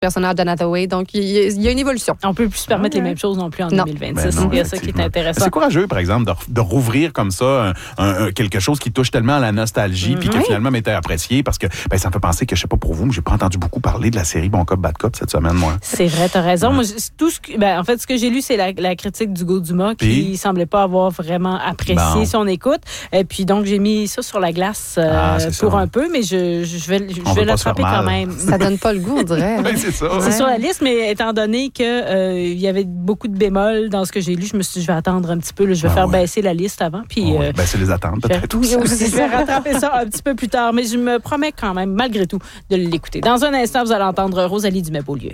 personnage d'Anne Hathaway. Donc, il y a une évolution. On ne peut plus se permettre les mêmes choses non plus en 2026. Il y a ça qui est intéressant. C'est courageux, par exemple, de rouvrir comme ça quelque chose qui touche tellement à la nostalgie puis que finalement m'était apprécié parce que ça me fait penser que, je sais pas pour vous, mais j'ai pas entendu beaucoup parler de la série Bon Cop, Bad Cop cette semaine, moi. C'est vrai, t'as raison. Moi, en fait, ce que j'ai lu, c'est la critique d'Hugo Dumas qui semblait pas avoir vraiment apprécié son écoute. Et puis, donc, j'ai mis ça sur la glace pour un peu, mais je vais l'attraper quand même. Ça donne pas le goût, on dirait. Oui, c'est ça. C'est sur la liste, mais étant donné qu'il y avait beaucoup de bémols dans ce que j'ai lu, je me suis dit, je vais attendre un petit peu. Là, je vais faire baisser la liste avant. Puis, baisser les attentes, peut-être aussi. Je vais rattraper ça un petit peu plus tard, mais je me promets quand même, malgré tout, de l'écouter. Dans un instant, vous allez entendre Rosalie Dumais-Beaulieu.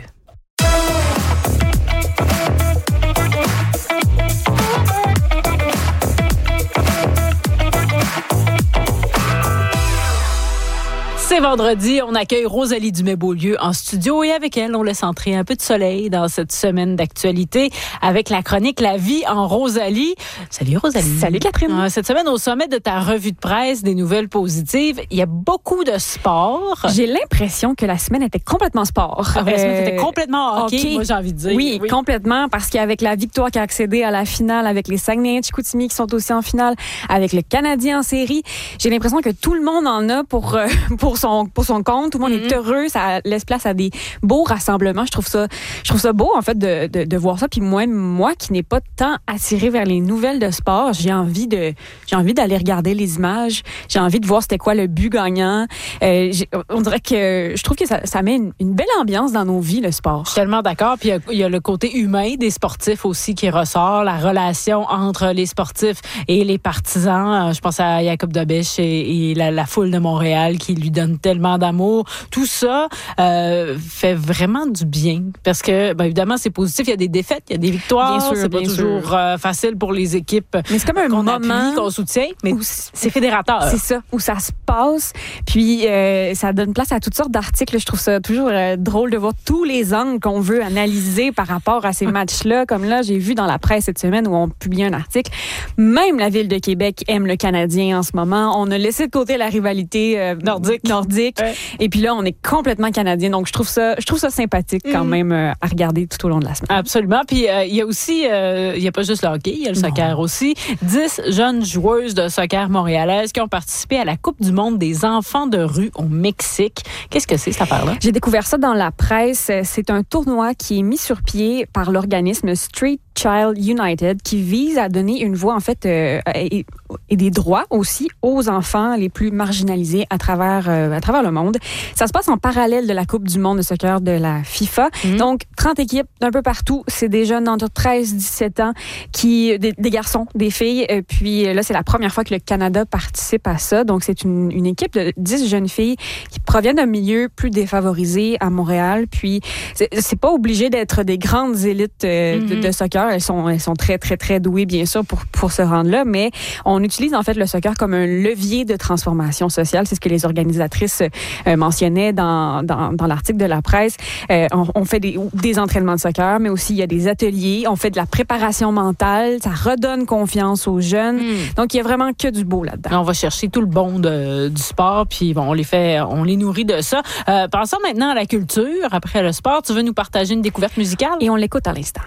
C'est vendredi, on accueille Rosalie Dumais-Beaulieu en studio et avec elle, on laisse entrer un peu de soleil dans cette semaine d'actualité avec la chronique La vie en Rosalie. Salut Rosalie. Salut Catherine. Cette semaine, au sommet de ta revue de presse des nouvelles positives, il y a beaucoup de sport. J'ai l'impression que la semaine était complètement sport. La semaine était complètement hockey, moi j'ai envie de dire. Oui, complètement, parce qu'avec la victoire qui a accédé à la finale, avec les Saguenay-Chicoutimi qui sont aussi en finale, avec le Canadien en série, j'ai l'impression que tout le monde en a pour son compte, tout le monde est heureux, ça laisse place à des beaux rassemblements. Je trouve ça beau en fait de voir ça. Puis moi qui n'ai pas tant attiré vers les nouvelles de sport, j'ai envie d'aller regarder les images, j'ai envie de voir c'était quoi le but gagnant. On dirait que je trouve que ça met une belle ambiance dans nos vies, le sport. Je suis tellement d'accord. Puis il y a le côté humain des sportifs aussi qui ressort, la relation entre les sportifs et les partisans. Je pense à Jacob Dobèche et la foule de Montréal qui lui donne tellement d'amour. Tout ça fait vraiment du bien parce que, évidemment, c'est positif. Il y a des défaites, il y a des victoires. Bien sûr, c'est pas toujours facile pour les équipes. Mais c'est comme un moment qu'on soutient, mais c'est fédérateur. C'est ça, où ça se passe. Puis ça donne place à toutes sortes d'articles. Je trouve ça toujours drôle de voir tous les angles qu'on veut analyser par rapport à ces matchs-là. Comme là, j'ai vu dans la presse cette semaine où on publie un article. Même la Ville de Québec aime le Canadien en ce moment. On a laissé de côté la rivalité nordique. Ouais. Et puis là, on est complètement Canadien. Donc, je trouve ça sympathique quand même à regarder tout au long de la semaine. Absolument. Puis, il y a aussi, il n'y a pas juste le hockey, il y a le soccer aussi. 10 jeunes joueuses de soccer montréalaises qui ont participé à la Coupe du monde des enfants de rue au Mexique. Qu'est-ce que c'est, cette affaire-là? J'ai découvert ça dans la presse. C'est un tournoi qui est mis sur pied par l'organisme Street Child United qui vise à donner une voix, en fait, et des droits aussi aux enfants les plus marginalisés à travers le monde. Ça se passe en parallèle de la Coupe du monde de soccer de la FIFA. Donc, 30 équipes d'un peu partout. C'est des jeunes entre 13 et 17 ans, des garçons, des filles. Puis là, c'est la première fois que le Canada participe à ça. Donc, c'est une équipe de 10 jeunes filles qui proviennent d'un milieu plus défavorisé à Montréal. Puis, c'est pas obligé d'être des grandes élites de soccer. Elles sont très, très, très douées, bien sûr, pour se rendre là. Mais on utilise, en fait, le soccer comme un levier de transformation sociale. C'est ce que les organisatrices mentionnaient dans l'article de la presse. On fait des entraînements de soccer, mais aussi il y a des ateliers. On fait de la préparation mentale. Ça redonne confiance aux jeunes. Donc, il y a vraiment que du beau là-dedans. On va chercher tout le bon du sport, puis on les nourrit de ça. Passons maintenant à la culture. Après le sport, tu veux nous partager une découverte musicale? Et on l'écoute à l'instant.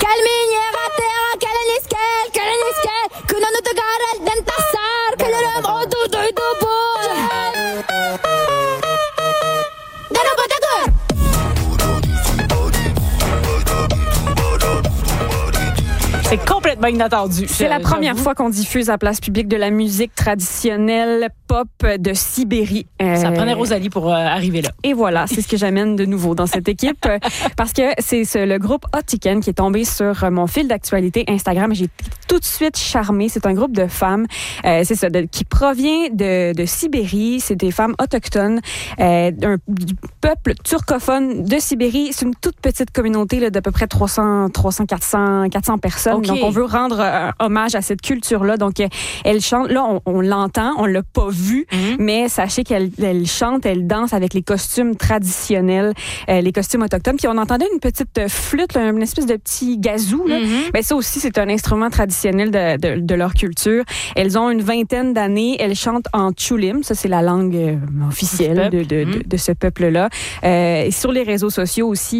C'est complètement inattendu. C'est la première fois qu'on diffuse à place publique de la musique traditionnelle pop de Sibérie. Ça prenait Rosalie pour arriver là. Et voilà, c'est ce que j'amène de nouveau dans cette équipe parce que c'est le groupe Hot Chicken qui est tombé sur mon fil d'actualité Instagram. J'ai tout de suite charmée. C'est un groupe de femmes, c'est ça, qui provient de Sibérie. C'est des femmes autochtones du peuple turcophone de Sibérie. C'est une toute petite communauté là, d'à peu près 400 personnes. Okay. Donc, on veut rendre hommage à cette culture-là. Donc, elle chante. Là, on l'entend, on l'a pas vu, mais sachez qu'elle chante, elle danse avec les costumes traditionnels, les costumes autochtones. Puis on entendait une petite flûte, là, une espèce de petit gazou. Là. Ben, ça aussi, c'est un instrument traditionnel de leur culture. Elles ont une 20aine d'années. Elles chantent en Tchulim. Ça, c'est la langue officielle de ce peuple-là. Et sur les réseaux sociaux aussi,